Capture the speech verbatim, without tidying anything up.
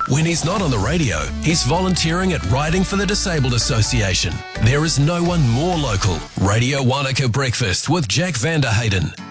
When he's not on the radio, he's volunteering at Riding for the Disabled Association. There is no one more local. Radio Wanaka Breakfast with Jack Vanderhayden.